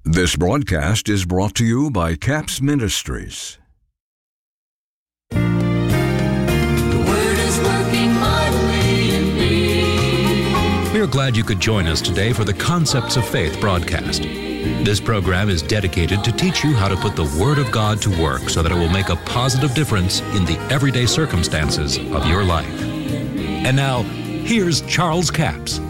This broadcast is brought to you by Capps Ministries. The Word is working mightily in me. We are glad you could join us today for the Concepts of Faith broadcast. This program is dedicated to teach you how to put the Word of God to work so that it will make a positive difference in the everyday circumstances of your life. And now, here's Charles Capps.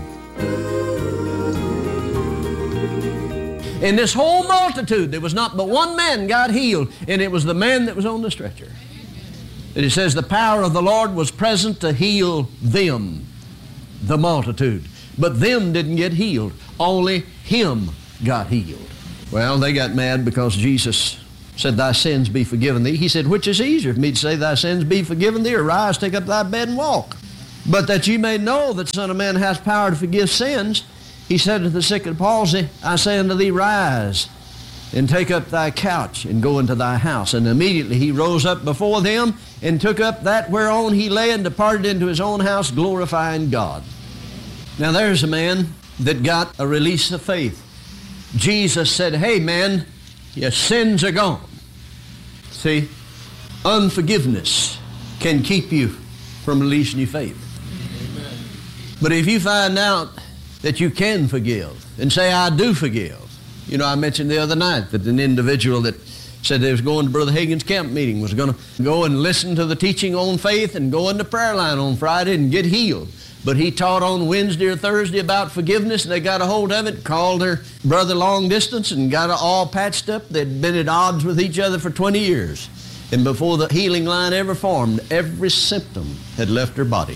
In this whole multitude, there was not but one man got healed, and it was the man that was on the stretcher. And it says the power of the Lord was present to heal them, the multitude. But them didn't get healed. Only him got healed. Well, they got mad because Jesus said, thy sins be forgiven thee. He said, which is easier for me to say, thy sins be forgiven thee, or rise, take up thy bed and walk? But that you may know that the Son of Man has power to forgive sins, he said to the sick of palsy, I say unto thee, rise, and take up thy couch, and go into thy house. And immediately he rose up before them, and took up that whereon he lay, and departed into his own house, glorifying God. Now there's a man that got a release of faith. Jesus said, hey man, your sins are gone. See, unforgiveness can keep you from releasing your faith. Amen. But if you find out that you can forgive and say, I do forgive. You know, I mentioned the other night that an individual that said they was going to Brother Hagin's camp meeting was going to go and listen to the teaching on faith and go in the prayer line on Friday and get healed. But he taught on Wednesday or Thursday about forgiveness, and they got a hold of it, called their brother long distance, and got it all patched up. They'd been at odds with each other for 20 years. And before the healing line ever formed, every symptom had left her body.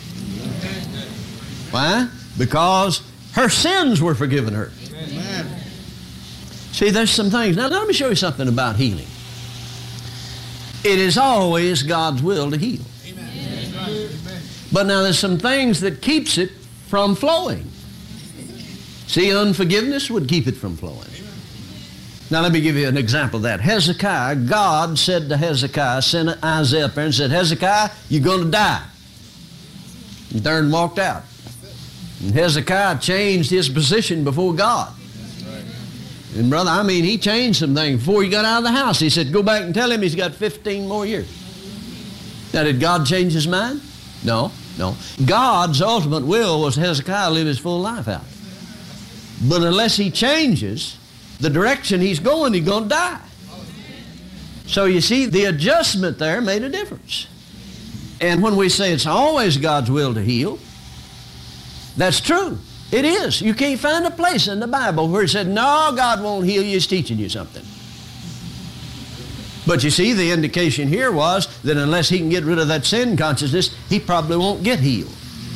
Why? Because her sins were forgiven her. Amen. See, there's some things. Now, let me show you something about healing. It is always God's will to heal. Amen. But now there's some things that keeps it from flowing. See, unforgiveness would keep it from flowing. Now, let me give you an example of that. Hezekiah, God said to Hezekiah, sent Isaiah up there and said, Hezekiah, you're going to die. And there and walked out. And Hezekiah changed his position before God. Right. And brother, I mean, he changed some things before he got out of the house. He said, go back and tell him he's got 15 more years. Now, did God change his mind? No, no. God's ultimate will was Hezekiah live his full life out. But unless he changes the direction he's going to die. So you see, the adjustment there made a difference. And when we say it's always God's will to heal, that's true. It is. You can't find a place in the Bible where it said, no, God won't heal you, he's teaching you something. But you see, the indication here was that unless he can get rid of that sin consciousness, he probably won't get healed.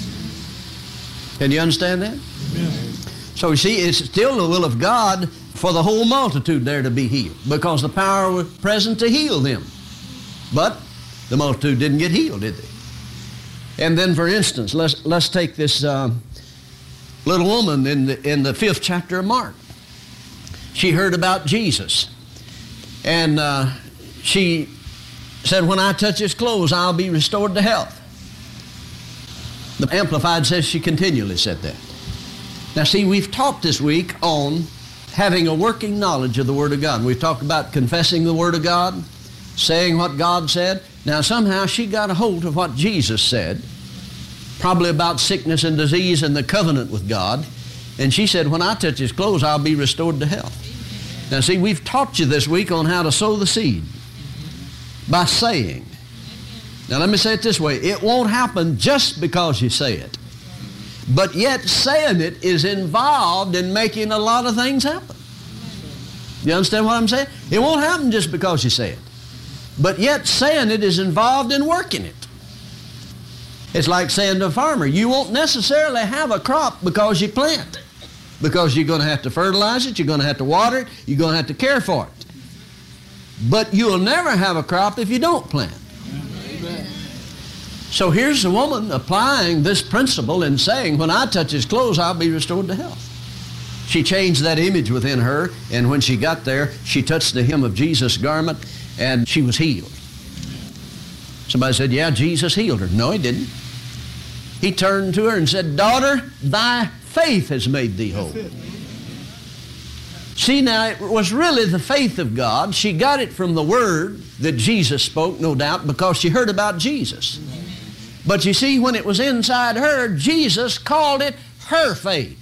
Can you understand that? Amen. So you see, it's still the will of God for the whole multitude there to be healed, because the power was present to heal them. But the multitude didn't get healed, did they? And then, for instance, let's take this little woman in the 5th chapter of Mark. She heard about Jesus, and she said, when I touch his clothes, I'll be restored to health. The Amplified says she continually said that. Now see, we've talked this week on having a working knowledge of the Word of God. We've talked about confessing the Word of God, saying what God said. Now somehow she got a hold of what Jesus said, probably about sickness and disease and the covenant with God, and she said, when I touch his clothes, I'll be restored to health. Now see, we've taught you this week on how to sow the seed by saying. Now let me say it this way, it won't happen just because you say it, but yet saying it is involved in making a lot of things happen. You understand what I'm saying? It won't happen just because you say it, but yet saying it is involved in working it. It's like saying to a farmer, you won't necessarily have a crop because you plant, because you're going to have to fertilize it, you're going to have to water it, you're going to have to care for it. But you'll never have a crop if you don't plant. Amen. So here's a woman applying this principle and saying, when I touch his clothes, I'll be restored to health. She changed that image within her, and when she got there, she touched the hem of Jesus' garment, and she was healed. Somebody said, yeah, Jesus healed her. No, he didn't. He turned to her and said, daughter, thy faith has made thee whole. See, now, it was really the faith of God. She got it from the Word that Jesus spoke, no doubt, because she heard about Jesus. But you see, when it was inside her, Jesus called it her faith.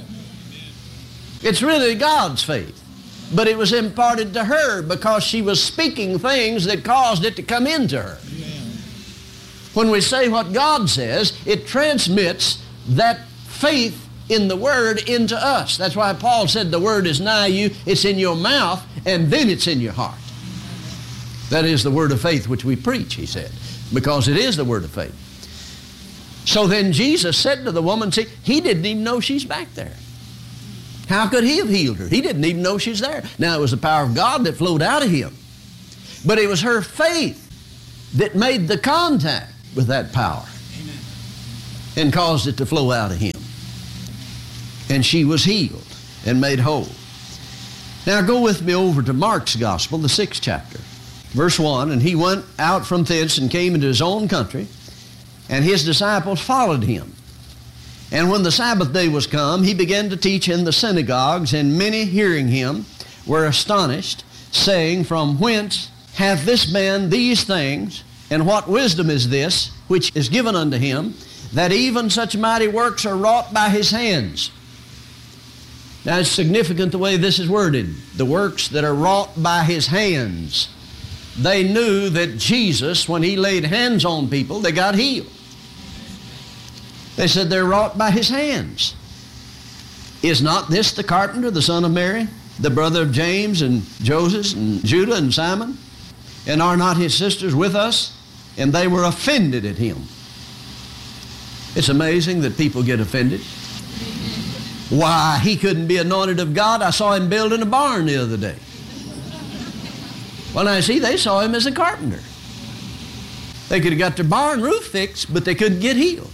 It's really God's faith. But it was imparted to her because she was speaking things that caused it to come into her. When we say what God says, it transmits that faith in the Word into us. That's why Paul said the Word is nigh you, it's in your mouth, and then it's in your heart. That is the word of faith which we preach, he said, because it is the word of faith. So then Jesus said to the woman, see, he didn't even know she's back there. How could he have healed her? He didn't even know she's there. Now, it was the power of God that flowed out of him. But it was her faith that made the contact with that power. Amen. And caused it to flow out of him. And she was healed and made whole. Now go with me over to Mark's Gospel, the 6th chapter. Verse 1, and he went out from thence and came into his own country, and his disciples followed him. And when the Sabbath day was come, he began to teach in the synagogues, and many hearing him were astonished, saying, from whence hath this man these things, and what wisdom is this which is given unto him, that even such mighty works are wrought by his hands? Now it's significant the way this is worded. The works that are wrought by his hands. They knew that Jesus, when he laid hands on people, they got healed. They said they're wrought by his hands. Is not this the carpenter, the son of Mary, the brother of James and Joseph and Judah and Simon? And are not his sisters with us? And they were offended at him. It's amazing that people get offended. Why, he couldn't be anointed of God. I saw him building a barn the other day. Well, now, see, they saw him as a carpenter. They could have got their barn roof fixed, but they couldn't get healed.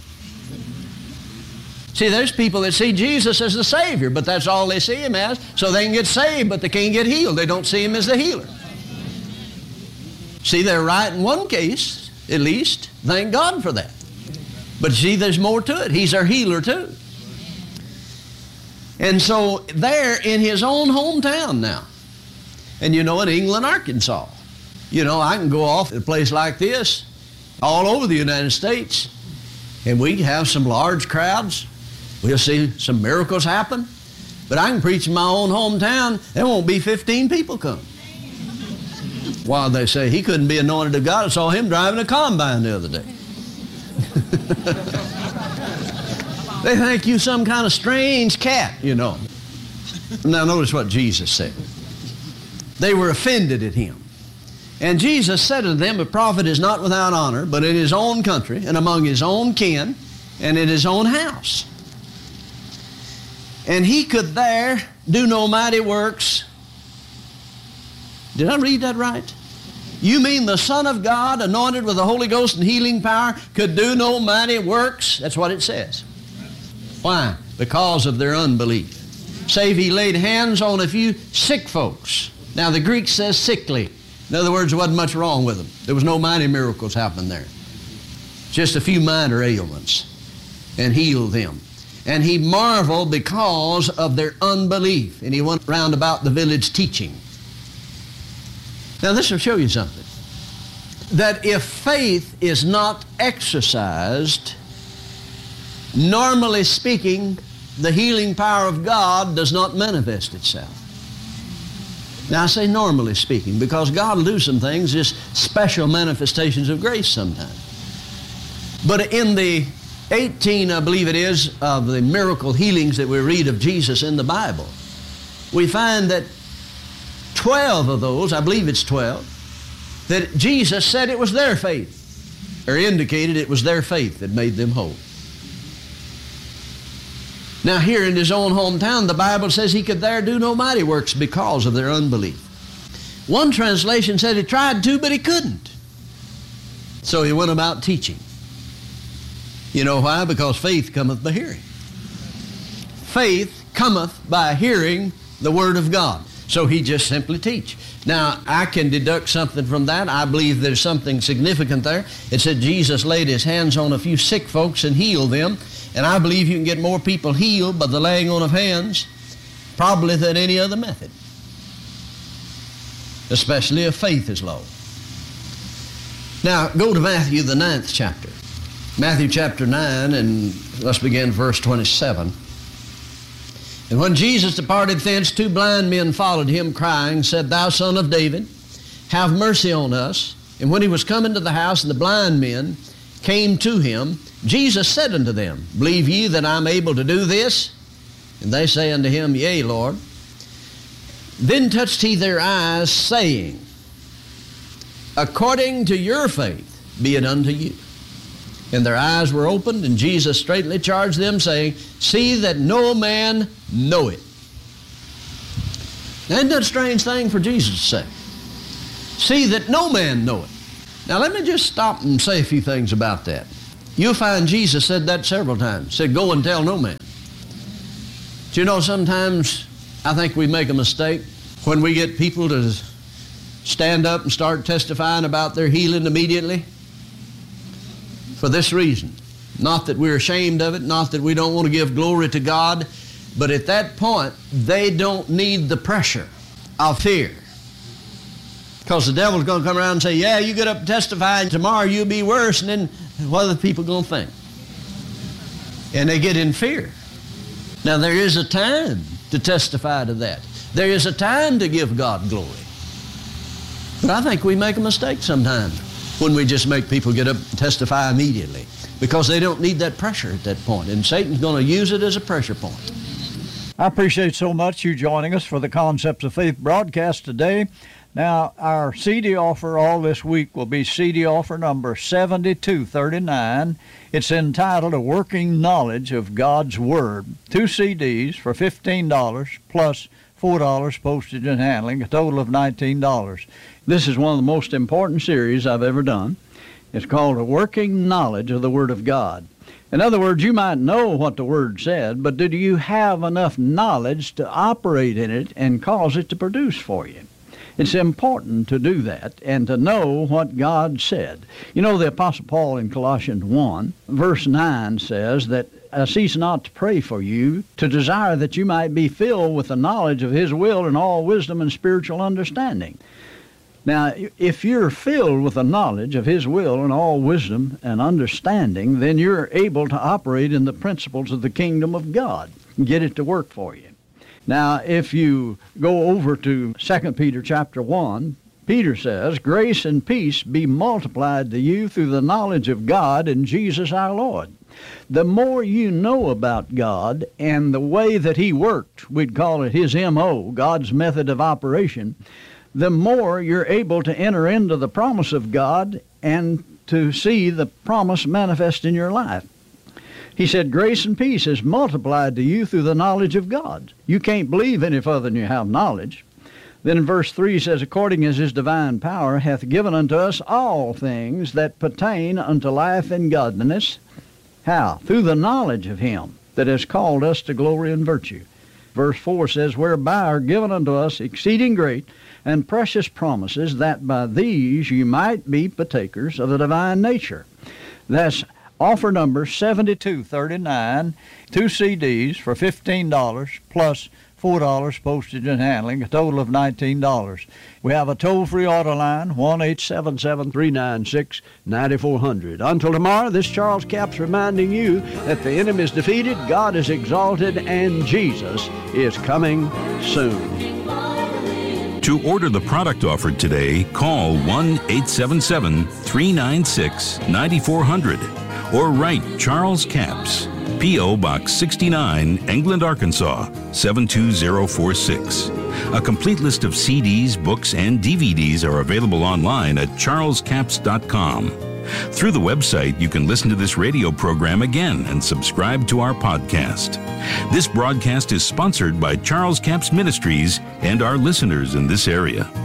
See, there's people that see Jesus as the Savior, but that's all they see him as, so they can get saved, but they can't get healed. They don't see him as the healer. See, they're right in one case, at least. Thank God for that. But see, there's more to it. He's our healer, too. And so there in his own hometown now, and you know, in England, Arkansas, you know, I can go off at a place like this all over the United States, and we can have some large crowds. We'll see some miracles happen. But I can preach in my own hometown, there won't be 15 people come. While they say he couldn't be anointed of God, I saw him driving a combine the other day. They think you some kind of strange cat, you know. Now notice what Jesus said. They were offended at him. And Jesus said unto them, a prophet is not without honor, but in his own country, and among his own kin, and in his own house. And he could there do no mighty works. Did I read that right? You mean the Son of God, anointed with the Holy Ghost and healing power, could do no mighty works? That's what it says. Why? Because of their unbelief. Save he laid hands on a few sick folks. Now the Greek says sickly. In other words, there wasn't much wrong with them. There was no mighty miracles happening there. Just a few minor ailments. And healed them. And he marveled because of their unbelief. And he went round about the village teaching. Now this will show you something. That if faith is not exercised, normally speaking, the healing power of God does not manifest itself. Now I say normally speaking, because God will do some things, just special manifestations of grace sometimes. But in the 18, I believe it is, of the miracle healings that we read of Jesus in the Bible, we find that 12 of those, I believe it's 12, that Jesus said it was their faith, or indicated it was their faith that made them whole. Now here in his own hometown, the Bible says he could there do no mighty works because of their unbelief. One translation said he tried to, but he couldn't. So he went about teaching. You know why? Because faith cometh by hearing. Faith cometh by hearing the Word of God. So he just simply teach. Now, I can deduct something from that. I believe there's something significant there. It said Jesus laid his hands on a few sick folks and healed them. And I believe you can get more people healed by the laying on of hands probably than any other method, especially if faith is low. Now, go to Matthew, the 9th chapter. Matthew chapter 9, and let's begin verse 27. And when Jesus departed thence, 2 blind men followed him, crying, said, Thou son of David, have mercy on us. And when he was come into the house, and the blind men came to him, Jesus said unto them, Believe ye that I am able to do this? And they say unto him, Yea, Lord. Then touched he their eyes, saying, According to your faith be it unto you. And their eyes were opened, and Jesus straightly charged them, saying, See that no man know it. Now, isn't that a strange thing for Jesus to say? See that no man know it. Now, let me just stop and say a few things about that. You'll find Jesus said that several times. Said, Go and tell no man. Do you know, sometimes I think we make a mistake when we get people to stand up and start testifying about their healing immediately. For this reason, not that we're ashamed of it, not that we don't want to give glory to God, but at that point, they don't need the pressure of fear. Because the devil's going to come around and say, yeah, you get up and testify, and tomorrow you'll be worse, and then what are the people going to think? And they get in fear. Now, there is a time to testify to that. There is a time to give God glory. But I think we make a mistake sometimes when we just make people get up and testify immediately, because they don't need that pressure at that point, and Satan's going to use it as a pressure point. I appreciate so much you joining us for the Concepts of Faith broadcast today. Now, our CD offer all this week will be CD offer number 7239. It's entitled A Working Knowledge of God's Word. 2 CDs for $15 plus $4 postage and handling, a total of $19. This is one of the most important series I've ever done. It's called A Working Knowledge of the Word of God. In other words, you might know what the Word said, but do you have enough knowledge to operate in it and cause it to produce for you? It's important to do that and to know what God said. You know, the Apostle Paul in Colossians 1, verse 9 says that, cease not to pray for you, to desire that you might be filled with the knowledge of His will and all wisdom and spiritual understanding. Now, if you're filled with the knowledge of His will and all wisdom and understanding, then you're able to operate in the principles of the kingdom of God and get it to work for you. Now, if you go over to 2 Peter chapter 1, Peter says, Grace and peace be multiplied to you through the knowledge of God and Jesus our Lord. The more you know about God and the way that He worked, we'd call it His M.O., God's method of operation, the more you're able to enter into the promise of God and to see the promise manifest in your life. He said, Grace and peace is multiplied to you through the knowledge of God. You can't believe any further than you have knowledge. Then in verse 3 says, According as His divine power hath given unto us all things that pertain unto life and godliness. How? Through the knowledge of Him that has called us to glory and virtue. Verse 4 says, Whereby are given unto us exceeding great and precious promises, that by these you might be partakers of the divine nature. That's offer number 7239, 2 CDs for $15 plus $4 postage and handling, a total of $19. We have a toll-free order line, 1-877-396-9400. Until tomorrow, this Charles Capps reminding you that the enemy is defeated, God is exalted, and Jesus is coming soon. To order the product offered today, call 1-877-396-9400 or write Charles Capps, P.O. Box 69, England, Arkansas, 72046. A complete list of CDs, books, and DVDs are available online at charlescapps.com. Through the website, you can listen to this radio program again and subscribe to our podcast. This broadcast is sponsored by Charles Capps Ministries and our listeners in this area.